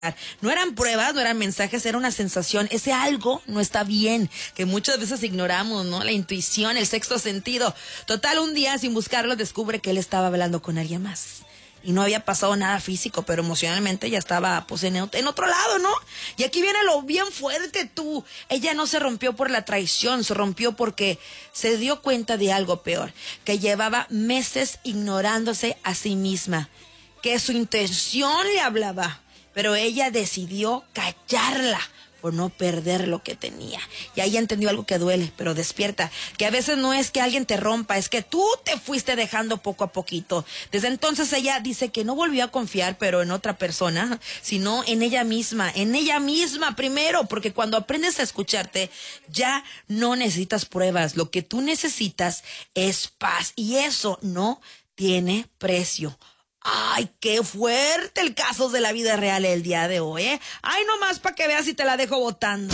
No eran pruebas, no eran mensajes, era una sensación. Ese algo no está bien, que muchas veces ignoramos, ¿no? La intuición, el sexto sentido. Total, un día, sin buscarlo, descubre que él estaba hablando con alguien más. Y no había pasado nada físico, pero emocionalmente ya estaba, pues, en otro lado, ¿no? Y aquí viene lo bien fuerte, tú. Ella no se rompió por la traición, se rompió porque se dio cuenta de algo peor. Que llevaba meses ignorándose a sí misma. Que su intención le hablaba, pero ella decidió callarla por no perder lo que tenía. Y ahí entendió algo que duele, pero despierta, que a veces no es que alguien te rompa, es que tú te fuiste dejando poco a poquito. Desde entonces ella dice que no volvió a confiar, pero en otra persona, sino en ella misma primero, porque cuando aprendes a escucharte, ya no necesitas pruebas. Lo que tú necesitas es paz, y eso no tiene precio. Ay, qué fuerte el caso de la vida real el día de hoy, ¿eh? Ay, nomás para que veas si te la dejo botando.